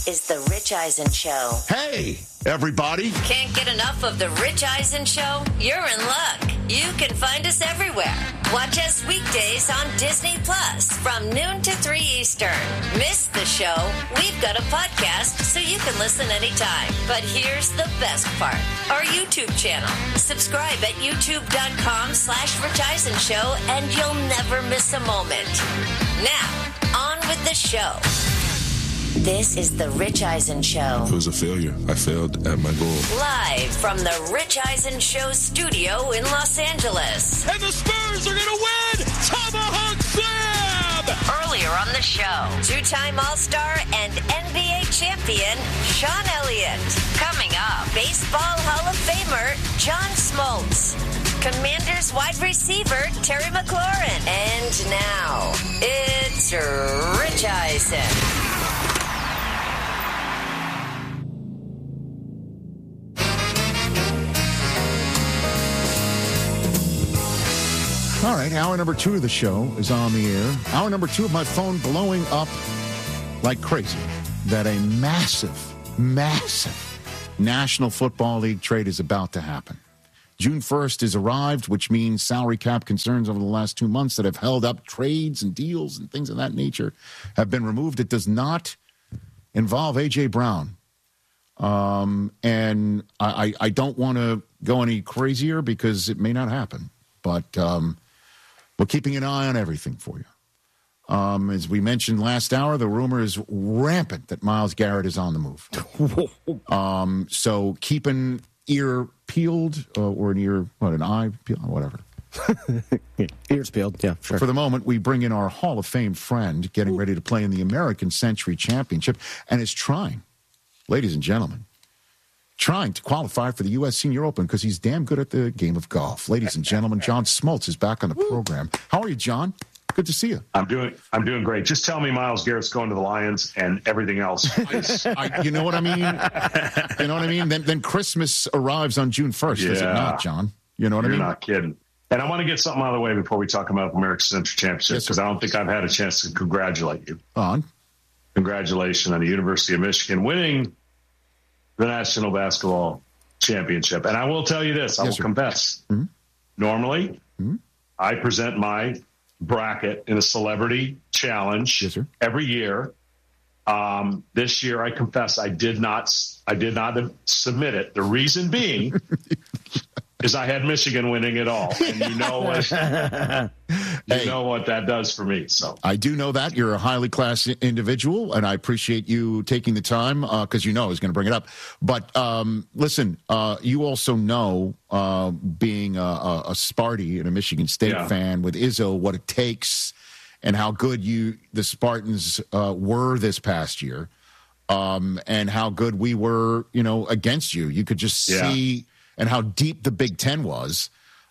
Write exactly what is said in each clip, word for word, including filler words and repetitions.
is The Rich Eisen Show. Hey, everybody. Can't get enough of The Rich Eisen Show? You're in luck. You can find us everywhere. Watch us weekdays on Disney Plus from noon to three Eastern. Miss the show? We've got a podcast so you can listen anytime. But here's the best part. Our YouTube channel. Subscribe at youtube.com slash Rich Eisen Show and you'll never miss a moment. Now, on with the show. This is The Rich Eisen Show. It was a failure. I failed at my goal. Live from The Rich Eisen Show studio in Los Angeles. And the Spurs are going to win! Tomahawk Slam! Earlier on the show, two-time All-Star and N B A champion Sean Elliott. Coming up, Baseball Hall of Famer John Smoltz. Commanders wide receiver Terry McLaurin. And now, it's Rich Eisen. All right, hour number two of the show is on the air. Hour number two of my phone blowing up like crazy that a massive, massive National Football League trade is about to happen. June first has arrived, which means salary cap concerns over the last two months that have held up trades and deals and things of that nature have been removed. It does not involve A J. Brown. Um, and I, I, I don't want to go any crazier because it may not happen. But um, we're keeping an eye on everything for you. Um, as we mentioned last hour, the rumor is rampant that Myles Garrett is on the move. um, so keep an ear peeled uh, or an ear, what, an eye peeled, whatever. Ears peeled, yeah, sure. For the moment, we bring in our Hall of Fame friend getting ready to play in the American Century Championship and is trying, ladies and gentlemen, trying to qualify for the U S Senior Open because he's damn good at the game of golf. Ladies and gentlemen, John Smoltz is back on the program. How are you, John? Good to see you. I'm doing I'm doing great. Just tell me Myles Garrett's going to the Lions and everything else. I, you know what I mean? You know what I mean? Then, then Christmas arrives on June first, yeah. does it not, John? You know what You're I mean? You're not kidding. And I want to get something out of the way before we talk about the American Century Championship because yes, I don't think I've had a chance to congratulate you. On. Congratulations on the University of Michigan winning the National Basketball Championship. And I will tell you this, I yes, will sir. confess. Mm-hmm. Normally, mm-hmm. I present my bracket in a celebrity challenge yes, every year. Um, this year, I confess, I did not I did not submit it. The reason being is I had Michigan winning it all. And you know what you hey, know what that does for me. So I do know that. You're a highly classed individual, and I appreciate you taking the time because uh, you know I was going to bring it up. But um, listen, uh, you also know, uh, being a, a, a Sparty and a Michigan State yeah. fan with Izzo, what it takes and how good you the Spartans uh, were this past year, um, and how good we were, you know, against you. You could just yeah. see. And how deep the Big Ten was.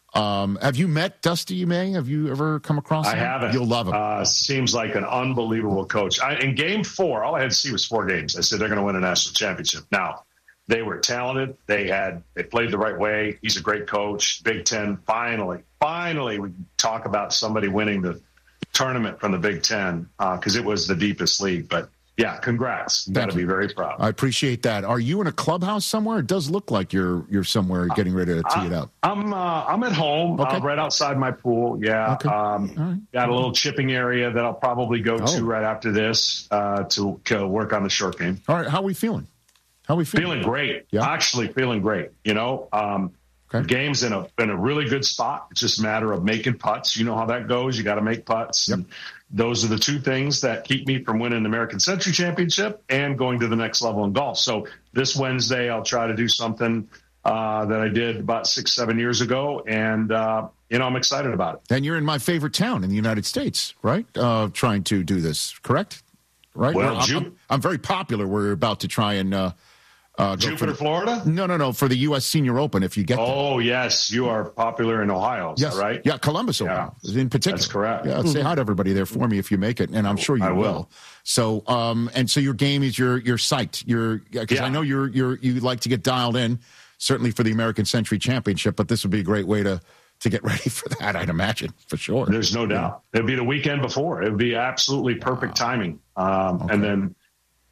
Um, have you met Dusty May? Have you ever come across him? I haven't. You'll love him. Uh, seems like an unbelievable coach. I, in game four, all I had to see was four games. I said they're going to win a national championship. Now, they were talented. They had they played the right way. He's a great coach. Big Ten, finally, finally, we talk about somebody winning the tournament from the Big Ten because uh, it was the deepest league. But yeah, congrats. You got to be very proud. I appreciate that. Are you in a clubhouse somewhere? It does look like you're you're somewhere getting ready to tee it up. I'm uh, I'm at home, okay. uh, right outside my pool. Yeah, okay. um, right. Got a little chipping area that I'll probably go oh. to right after this uh, to, to work on the short game. All right, how are we feeling? How are we feeling? Feeling great. Yeah. Actually, feeling great. You know, um, okay. the game's in a in a really good spot. It's just a matter of making putts. You know how that goes. You got to make putts. Yep. And, those are the two things that keep me from winning the American Century Championship and going to the next level in golf. So this Wednesday, I'll try to do something uh, that I did about six, seven years ago. And, uh, you know, I'm excited about it. And you're in my favorite town in the United States, right? Uh, trying to do this, correct? Right? Well, I'm, Ju- I'm, I'm very popular. We're about to try and uh, uh, Jupiter, the, Florida? No, no, no. For the U S Senior Open, if you get Oh, there. yes. You are popular in Ohio. Is yes. that right? Yeah, Columbus, Ohio, yeah. in particular. That's correct. Yeah, say hi to everybody there for me if you make it, and I'm sure you I will. will. So, um, and so your game is your your site. Your because yeah. I know you're you're you like to get dialed in, certainly for the American Century Championship, but this would be a great way to to get ready for that. I'd imagine for sure. There's no doubt. Yeah. It'd be the weekend before. It would be absolutely perfect wow. timing. Um, okay. And then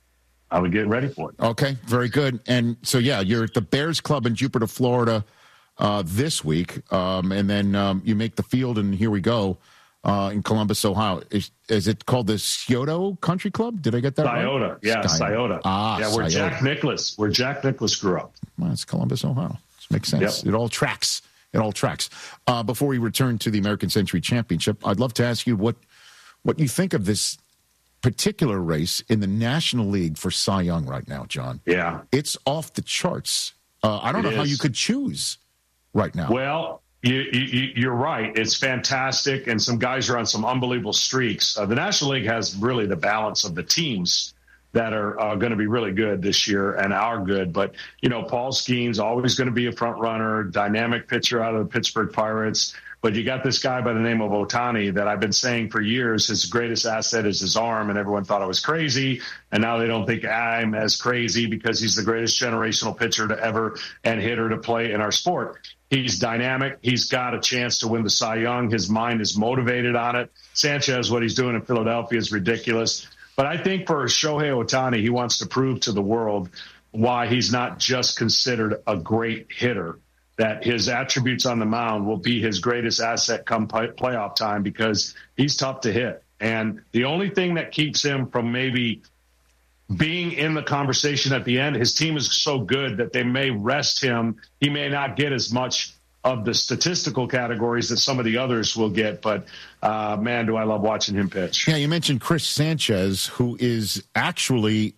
I would get ready for it. Okay, very good. And so, yeah, you're at the Bears Club in Jupiter, Florida uh, this week, um, and then um, you make the field, and here we go uh, in Columbus, Ohio. Is, is it called the Scioto Country Club? Did I get that Scioto. right? Yeah, Scioto. Ah, yeah, where Scioto. Jack Nicklaus, where Jack Nicklaus grew up. Well, it's Columbus, Ohio. This makes sense. Yep. It all tracks. It all tracks. Uh, before we return to the American Century Championship, I'd love to ask you what what you think of this particular race in the National League for Cy Young right now, John. Yeah. It's off the charts. Uh, I don't It know how is. you could choose right now. Well, you, you, you're right. It's fantastic, and some guys are on some unbelievable streaks. Uh, the National League has really the balance of the teams that are uh, going to be really good this year and are good. But, you know, Paul Skeens always going to be a front runner, dynamic pitcher out of the Pittsburgh Pirates. But you got this guy by the name of Ohtani that I've been saying for years his greatest asset is his arm, and everyone thought I was crazy. And now they don't think I'm as crazy because he's the greatest generational pitcher to ever and hitter to play in our sport. He's dynamic. He's got a chance to win the Cy Young. His mind is motivated on it. Sanchez, what he's doing in Philadelphia is ridiculous. But I think for Shohei Ohtani, he wants to prove to the world why he's not just considered a great hitter, that his attributes on the mound will be his greatest asset come play- playoff time because he's tough to hit. And the only thing that keeps him from maybe being in the conversation at the end, his team is so good that they may rest him. He may not get as much of the statistical categories that some of the others will get. But, uh, man, do I love watching him pitch. Yeah, you mentioned Chris Sanchez, who is actually,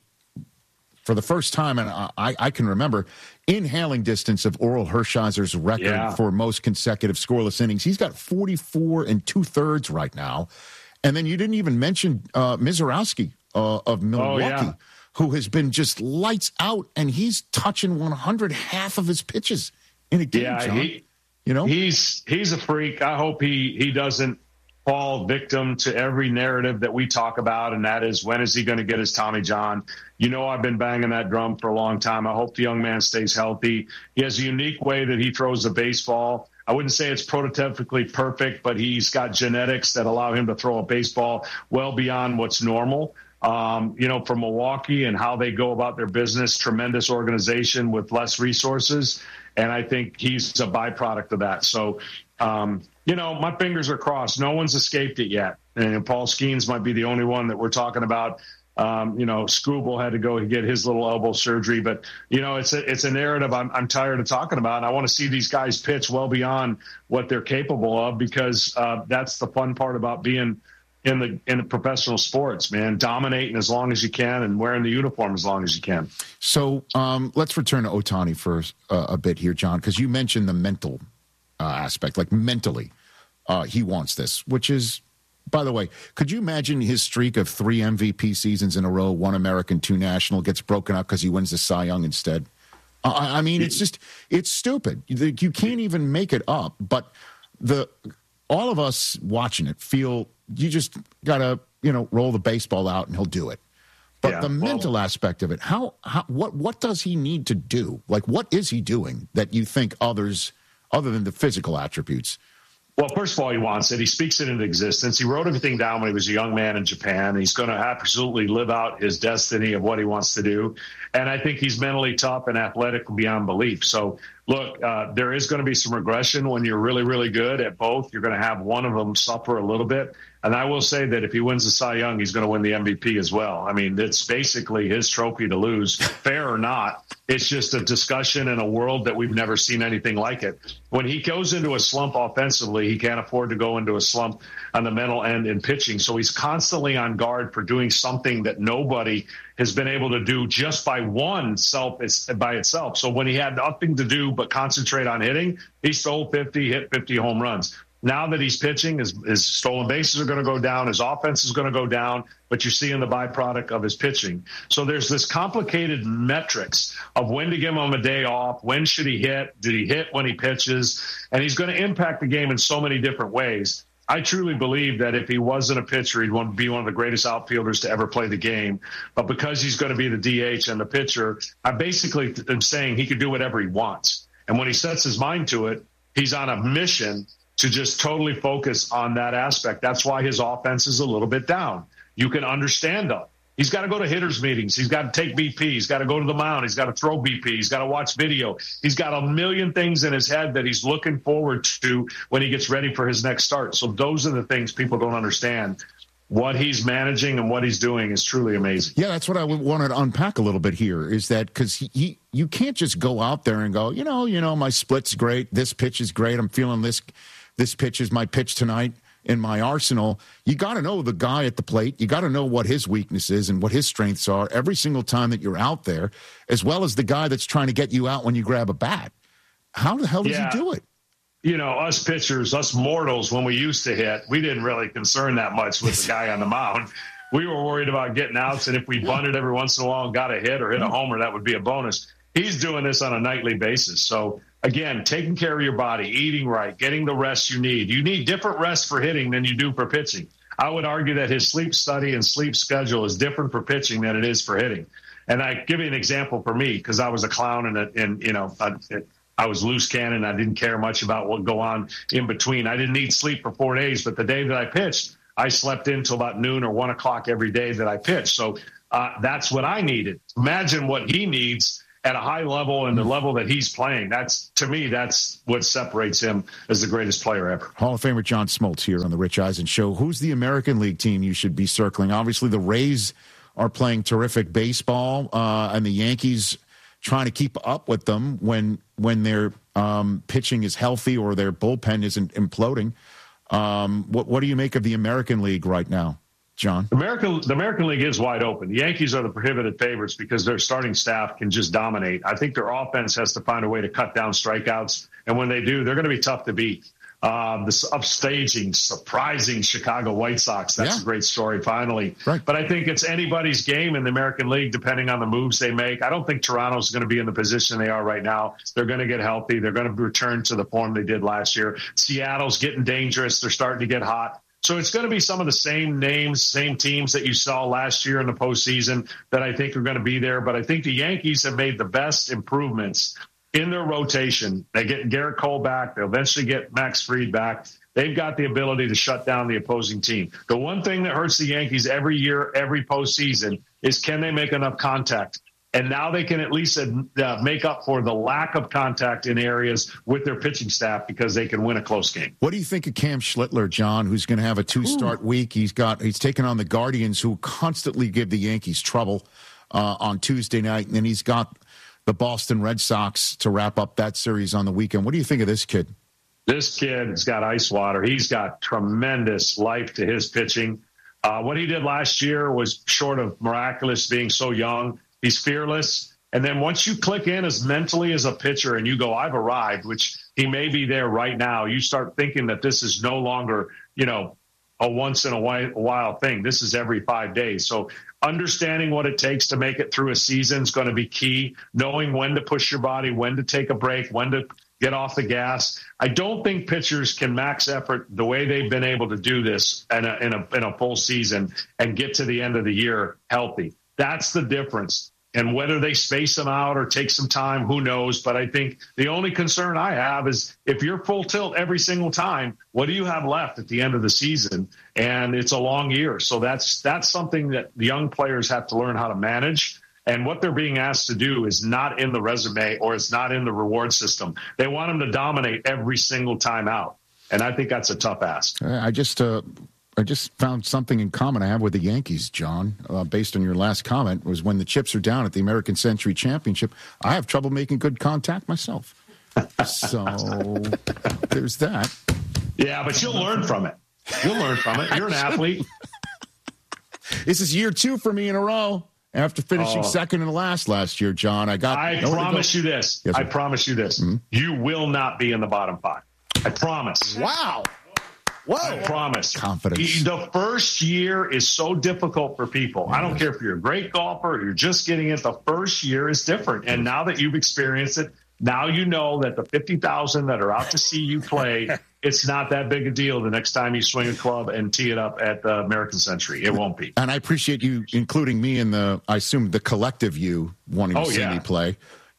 for the first time, and I, I can remember, in hailing distance of Oral Hershiser's record Yeah. for most consecutive scoreless innings. He's got forty-four and two-thirds right now. And then you didn't even mention uh, Mizorowski uh, of Milwaukee, Oh, yeah. who has been just lights out, and he's touching one hundred half of his pitches in a game, Yeah, John. he, you know? he's he's a freak. I hope he he doesn't fall victim to every narrative that we talk about, and that is, when is he going to get his Tommy John? You know, I've been banging that drum for a long time. I hope the young man stays healthy. He has a unique way that he throws the baseball. I wouldn't say it's prototypically perfect, but he's got genetics that allow him to throw a baseball well beyond what's normal. Um, you know, for Milwaukee and how they go about their business, tremendous organization with less resources. And I think he's a byproduct of that. So, um, you know, my fingers are crossed. No one's escaped it yet. And Paul Skeens might be the only one that we're talking about. Um, you know, Scooble had to go get his little elbow surgery. But, you know, it's a, it's a narrative I'm, I'm tired of talking about. And I want to see these guys pitch well beyond what they're capable of, because uh, that's the fun part about being in the in the professional sports, man. Dominating as long as you can and wearing the uniform as long as you can. So um, let's return to Ohtani for uh, a bit here, John, because you mentioned the mental uh, aspect, like mentally uh, he wants this, which is, by the way, could you imagine his streak of three M V P seasons in a row, one American, two national, gets broken up because he wins the Cy Young instead? Uh, I mean, it's just, it's stupid. You, you can't even make it up. But the all of us watching it feel you just got to, you know, roll the baseball out and he'll do it. But Yeah, the well, mental aspect of it, how, how, what, what does he need to do? Like, what is he doing that you think others, other than the physical attributes? Well, first of all, he wants it. He speaks it into existence. He wrote everything down when he was a young man in Japan. He's going to absolutely live out his destiny of what he wants to do. And I think he's mentally tough and athletic beyond belief. So, look, uh, there is going to be some regression when you're really, really good at both. You're going to have one of them suffer a little bit. And I will say that if he wins the Cy Young, he's going to win the M V P as well. I mean, it's basically his trophy to lose, fair or not. It's just a discussion in a world that we've never seen anything like it. When he goes into a slump offensively, he can't afford to go into a slump on the mental end in pitching. So he's constantly on guard for doing something that nobody has been able to do just by one self by itself. So when he had nothing to do but concentrate on hitting, he stole fifty, hit fifty home runs. Now that he's pitching, his, his stolen bases are going to go down. His offense is going to go down, but you're seeing the byproduct of his pitching. So there's this complicated metrics of when to give him a day off. When should he hit? Did he hit when he pitches? And he's going to impact the game in so many different ways. I truly believe that if he wasn't a pitcher, he'd want to be one of the greatest outfielders to ever play the game. But because he's going to be the D H and the pitcher, I basically am saying he could do whatever he wants. And when he sets his mind to it, he's on a mission to just totally focus on that aspect. That's why his offense is a little bit down. You can understand them. He's got to go to hitters meetings. He's got to take B P. He's got to go to the mound. He's got to throw B P. He's got to watch video. He's got a million things in his head that he's looking forward to when he gets ready for his next start. So those are the things people don't understand. What he's managing and what he's doing is truly amazing. Yeah, that's what I wanted to unpack a little bit here, is that because he, he, you can't just go out there and go, you know, you know, my split's great. This pitch is great. I'm feeling this. This pitch is my pitch tonight in my arsenal. You got to know the guy at the plate. You got to know what his weakness is and what his strengths are every single time that you're out there, as well as the guy that's trying to get you out when you grab a bat. How the hell does yeah. he do it? You know, us pitchers, us mortals, when we used to hit, we didn't really concern that much with the guy on the mound. We were worried about getting outs, and if we bunted every once in a while and got a hit or hit a homer, that would be a bonus. He's doing this on a nightly basis. So, again, taking care of your body, eating right, getting the rest you need. You need different rest for hitting than you do for pitching. I would argue that his sleep study and sleep schedule is different for pitching than it is for hitting. And I give you an example for me, because I was a clown and, and you know, I, I was loose cannon. I didn't care much about what go on in between. I didn't need sleep for four days, but the day that I pitched, I slept in till about noon or one o'clock every day that I pitched. So uh, that's what I needed. Imagine what he needs at a high level and the level that he's playing. That's, to me, that's what separates him as the greatest player ever. Hall of Famer John Smoltz here on the Rich Eisen Show. Who's the American League team you should be circling? Obviously, the Rays are playing terrific baseball, uh, and the Yankees trying to keep up with them when when their um, pitching is healthy or their bullpen isn't imploding. Um, what, what do you make of the American League right now, John? American, the American League is wide open. The Yankees are the prohibited favorites because their starting staff can just dominate. I think their offense has to find a way to cut down strikeouts, and when they do, they're going to be tough to beat. Um, this upstaging, surprising Chicago White Sox, that's yeah. a great story, finally. Right. But I think it's anybody's game in the American League, depending on the moves they make. I don't think Toronto's going to be in the position they are right now. They're going to get healthy. They're going to return to the form they did last year. Seattle's getting dangerous. They're starting to get hot. So it's going to be some of the same names, same teams that you saw last year in the postseason that I think are going to be there. But I think the Yankees have made the best improvements in their rotation. They get Garrett Cole back. They'll eventually get Max Fried back. They've got the ability to shut down the opposing team. The one thing that hurts the Yankees every year, every postseason, is can they make enough contact? And now they can at least uh, make up for the lack of contact in areas with their pitching staff because they can win a close game. What do you think of Cam Schlittler, John, who's going to have a two-start Ooh. week? He's got he's taken on the Guardians, who constantly give the Yankees trouble uh, on Tuesday night, and then he's got the Boston Red Sox to wrap up that series on the weekend. What do you think of this kid? This kid has got ice water. He's got tremendous life to his pitching. Uh, what he did last year was short of miraculous, being so young. He's fearless. And then once you click in as mentally as a pitcher and you go, I've arrived, which he may be there right now, you start thinking that this is no longer, you know, a once in a while thing. This is every five days. So understanding what it takes to make it through a season is going to be key. Knowing when to push your body, when to take a break, when to get off the gas. I don't think pitchers can max effort the way they've been able to do this in a, in a, in a full season and get to the end of the year healthy. That's the difference. And whether they space them out or take some time, who knows? But I think the only concern I have is if you're full tilt every single time, what do you have left at the end of the season? And it's a long year. So that's that's something that the young players have to learn how to manage. And what they're being asked to do is not in the resume or it's not in the reward system. They want them to dominate every single time out. And I think that's a tough ask. I just uh, I just found something in common I have with the Yankees, John, uh, based on your last comment, was when the chips are down at the American Century Championship, I have trouble making good contact myself. So there's that. Yeah, but you'll learn from it. You'll learn from it. You're an athlete. This is year two for me in a row. After finishing oh. second and last last year, John, I got. I promise you this. Yes, I promise you this. Mm-hmm. You will not be in the bottom five. I promise. Wow. Whoa. I promise. Confidence. The first year is so difficult for people. Yes. I don't care if you're a great golfer or you're just getting it. The first year is different. And now that you've experienced it, now you know that the fifty thousand that are out to see you play, it's not that big a deal the next time you swing a club and tee it up at the American Century. It won't be. And I appreciate you including me in the, I assume, the collective you wanting to oh, see yeah. me play.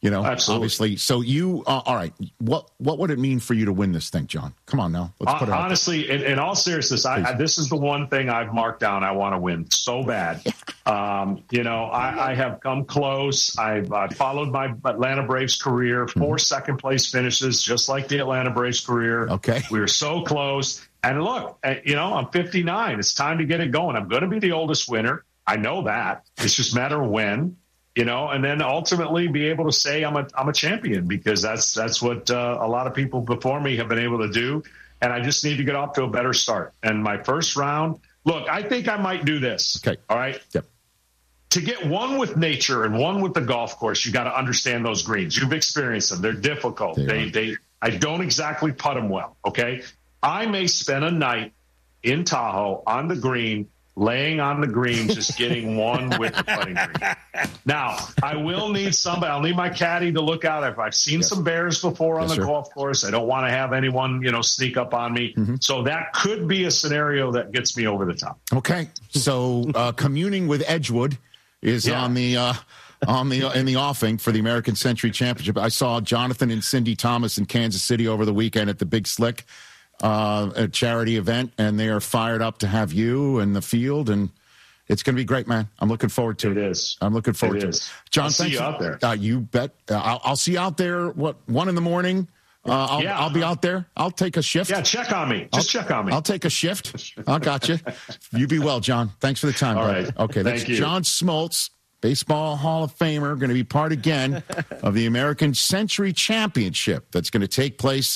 You know, Absolutely. obviously. So you, uh, all right, what what would it mean for you to win this thing, John? Come on now. Let's put it out Honestly, in, in all seriousness, I, I, this is the one thing I've marked down I want to win so bad. Um, you know, I, I have come close. I've uh, followed my Atlanta Braves career, four mm-hmm. second place finishes, just like the Atlanta Braves career. Okay. We were so close. And look, you know, I'm fifty-nine. It's time to get it going. I'm going to be the oldest winner. I know that. It's just a matter of when. You know, and then ultimately be able to say I'm a I'm a champion, because that's that's what uh, a lot of people before me have been able to do. And I just need to get off to a better start. And my first round, look, I think I might do this. Okay. All right. Yep. To get one with nature and one with the golf course, you got to understand those greens. You've experienced them. They're difficult. They, they, they I don't exactly putt them well. OK, I may spend a night in Tahoe on the green, laying on the green, just getting one with the putting green. Now, I will need somebody. I'll need my caddy to look out. If I've seen yes. some bears before on yes, the sir. golf course, I don't want to have anyone, you know, sneak up on me. Mm-hmm. So that could be a scenario that gets me over the top. Okay. So uh, communing with Edgewood is yeah. on the uh, on the uh, in the offing for the American Century Championship. I saw Jonathan and Cindy Thomas in Kansas City over the weekend at the Big Slick. Uh, a charity event, and they are fired up to have you in the field, and it's going to be great, man. I'm looking forward to it. It is. I'm looking forward it to is. it. John, I'll see thanks you for, out there. Uh, you bet. Uh, I'll, I'll see you out there, what, one in the morning? Uh, I'll, yeah. I'll be out there. I'll take a shift. Yeah, check on me. Just I'll, check on me. I'll take a shift. I got you. You be well, John. Thanks for the time. All buddy. right. Okay, that's Thank you. John Smoltz, Baseball Hall of Famer, going to be part again of the American Century Championship that's going to take place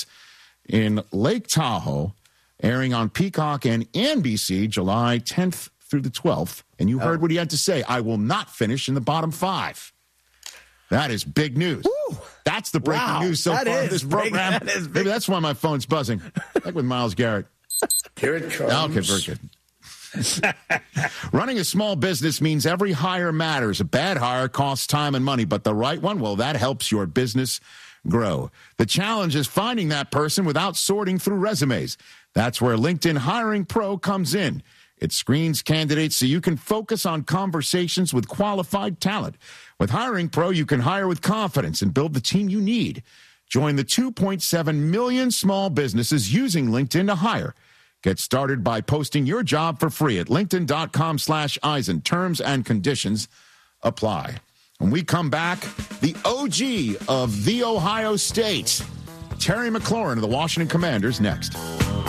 in Lake Tahoe, airing on Peacock and N B C July tenth through the twelfth. And you heard oh. what he had to say. I will not finish in the bottom five. That is big news. Woo. That's the breaking wow. news so that far in this program. That is Maybe that's why my phone's buzzing. Like with Myles Garrett. Here it comes. Okay, very good. Running a small business means every hire matters. A bad hire costs time and money, but the right one, well, that helps your business grow. The challenge is finding that person without sorting through resumes. That's where LinkedIn Hiring Pro comes in. It screens candidates so you can focus on conversations with qualified talent. With Hiring Pro, you can hire with confidence and build the team you need. Join the two point seven million small businesses using LinkedIn to hire. Get started by posting your job for free at linkedin.com slash Eisen. Terms and conditions apply. When we come back, the O G of the Ohio State, Terry McLaurin of the Washington Commanders, next.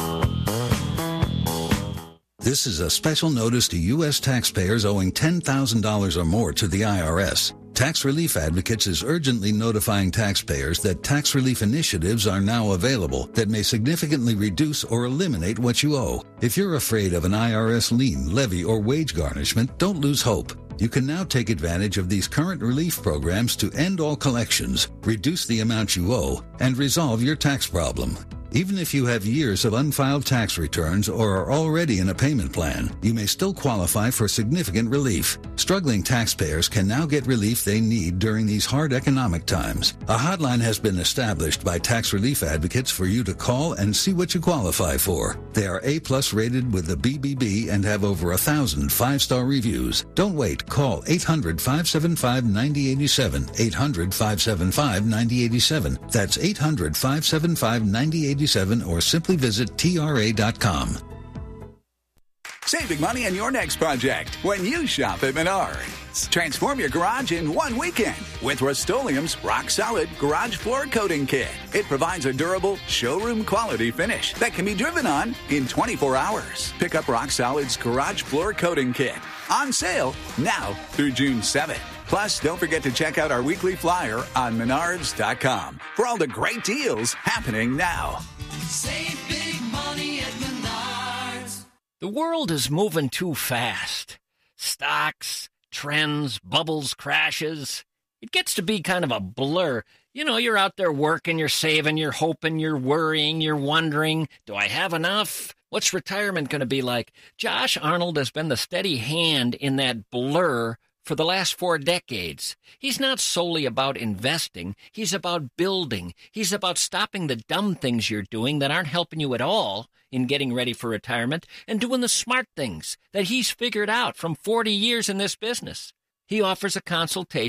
This is a special notice to U S taxpayers owing ten thousand dollars or more to the I R S. Tax Relief Advocates is urgently notifying taxpayers that tax relief initiatives are now available that may significantly reduce or eliminate what you owe. If you're afraid of an I R S lien, levy, or wage garnishment, don't lose hope. You can now take advantage of these current relief programs to end all collections, reduce the amount you owe, and resolve your tax problem. Even if you have years of unfiled tax returns or are already in a payment plan, you may still qualify for significant relief. Struggling taxpayers can now get relief they need during these hard economic times. A hotline has been established by Tax Relief Advocates for you to call and see what you qualify for. They are A-plus rated with the B B B and have over a thousand five-star reviews. Don't wait. Call eight hundred, five seven five, nine oh eight seven, eight hundred, five seven five, nine oh eight seven. That's eight hundred, five seven five, nine oh eight seven, or simply visit T R A dot com. Saving money on your next project when you shop at Menards. Transform your garage in one weekend with Rust-Oleum's Rock Solid Garage Floor Coating Kit. It provides a durable, showroom-quality finish that can be driven on in twenty-four hours. Pick up Rock Solid's Garage Floor Coating Kit. On sale now through June seventh. Plus, don't forget to check out our weekly flyer on menards dot com for all the great deals happening now. Save big money at Menards. The world is moving too fast. Stocks, trends, bubbles, crashes. It gets to be kind of a blur. You know, you're out there working, you're saving, you're hoping, you're worrying, you're wondering, do I have enough? What's retirement going to be like? Josh Arnold has been the steady hand in that blur for the last four decades. He's not solely about investing. He's about building. He's about stopping the dumb things you're doing that aren't helping you at all in getting ready for retirement and doing the smart things that he's figured out from forty years in this business. He offers a consultation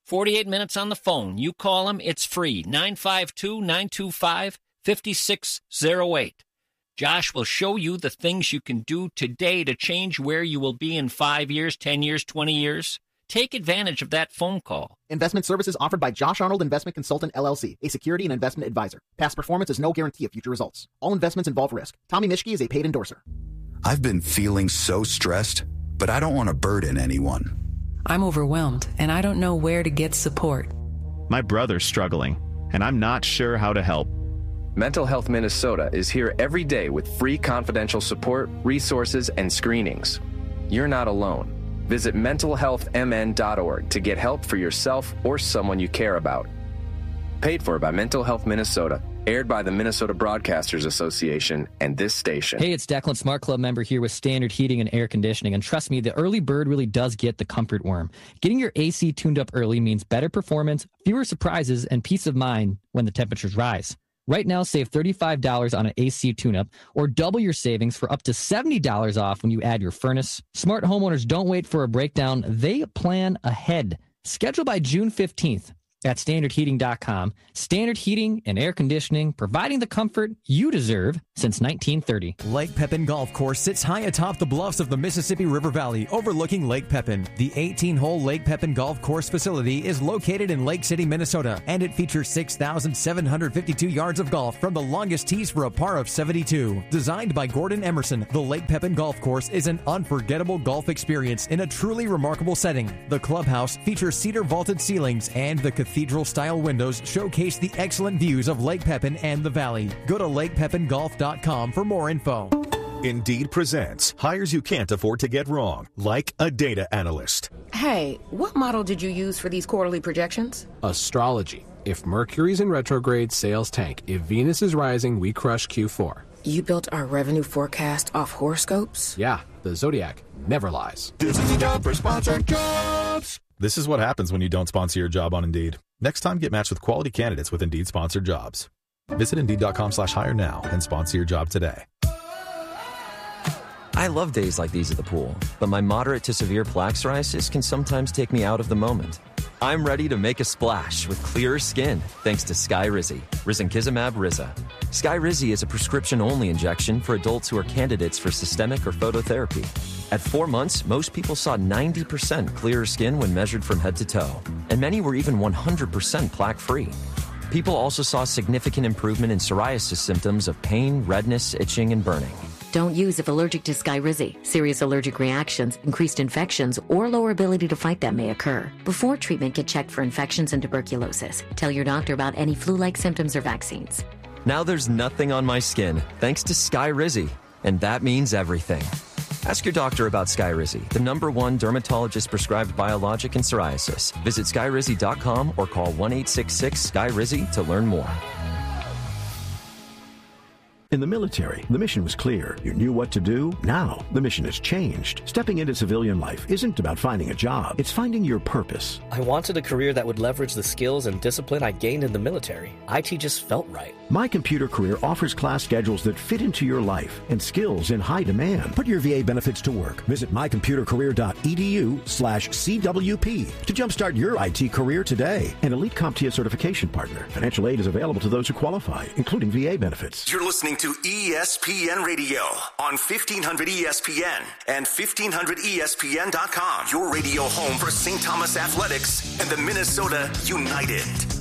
forty-eight minutes on the phone. You call them, it's free. nine five two, nine two five, five six zero eight. Josh will show you the things you can do today to change where you will be in five years, ten years, twenty years. Take advantage of that phone call. Investment services offered by Josh Arnold Investment Consultant, L L C, a security and investment advisor. Past performance is no guarantee of future results. All investments involve risk. Tommy Mischke is a paid endorser. I've been feeling so stressed, but I don't want to burden anyone. I'm overwhelmed, and I don't know where to get support. My brother's struggling, and I'm not sure how to help. Mental Health Minnesota is here every day with free confidential support, resources, and screenings. You're not alone. Visit mental health m n dot org to get help for yourself or someone you care about. Paid for by Mental Health Minnesota. Aired by the Minnesota Broadcasters Association and this station. Hey, it's Declan, Smart Club member here with Standard Heating and Air Conditioning. And trust me, the early bird really does get the comfort worm. Getting your A C tuned up early means better performance, fewer surprises, and peace of mind when the temperatures rise. Right now, save thirty-five dollars on an A C tune-up or double your savings for up to seventy dollars off when you add your furnace. Smart homeowners don't wait for a breakdown. They plan ahead. Schedule by June fifteenth at standard heating dot com. Standard Heating and Air Conditioning, providing the comfort you deserve since nineteen thirty. Lake Pepin Golf Course sits high atop the bluffs of the Mississippi River Valley, overlooking Lake Pepin. The eighteen-hole Lake Pepin Golf Course facility is located in Lake City, Minnesota, and it features six thousand seven hundred fifty-two yards of golf from the longest tees for a par of seventy-two. Designed by Gordon Emerson, the Lake Pepin Golf Course is an unforgettable golf experience in a truly remarkable setting. The clubhouse features cedar vaulted ceilings, and the cathedral-style windows showcase the excellent views of Lake Pepin and the valley. Go to lake pepin golf dot com for more info. Indeed presents hires you can't afford to get wrong, like a data analyst. Hey, what model did you use for these quarterly projections? Astrology. If Mercury's in retrograde, sales tank. If Venus is rising, we crush Q four. You built our revenue forecast off horoscopes? Yeah, the Zodiac never lies. This is a job for sponsored jobs. This is what happens when you don't sponsor your job on Indeed. Next time, get matched with quality candidates with Indeed sponsored jobs. Visit Indeed.com slash hire now and sponsor your job today. I love days like these at the pool, but my moderate to severe plaque psoriasis can sometimes take me out of the moment. I'm ready to make a splash with clearer skin thanks to Skyrizi, risankizumab Riza. Skyrizi is a prescription-only injection for adults who are candidates for systemic or phototherapy. At four months, most people saw ninety percent clearer skin when measured from head to toe, and many were even one hundred percent plaque-free. People also saw significant improvement in psoriasis symptoms of pain, redness, itching, and burning. Don't use if allergic to Skyrizi. Serious allergic reactions, increased infections, or lower ability to fight them may occur. Before treatment, get checked for infections and tuberculosis. Tell your doctor about any flu-like symptoms or vaccines. Now there's nothing on my skin thanks to Skyrizi, and that means everything. Ask your doctor about Skyrizi, the number one dermatologist-prescribed biologic in psoriasis. Visit skyrizi dot com or call one eight six six Sky Rizi to learn more. In the military, the mission was clear. You knew what to do. Now, the mission has changed. Stepping into civilian life isn't about finding a job. It's finding your purpose. I wanted a career that would leverage the skills and discipline I gained in the military. I T just felt right. My Computer Career offers class schedules that fit into your life and skills in high demand. Put your V A benefits to work. Visit my computer career dot e d u slash C W P to jumpstart your I T career today. An Elite CompTIA certification partner. Financial aid is available to those who qualify, including V A benefits. You're listening to E S P N Radio on fifteen hundred E S P N and fifteen hundred E S P N dot com. Your radio home for Saint Thomas Athletics and the Minnesota United.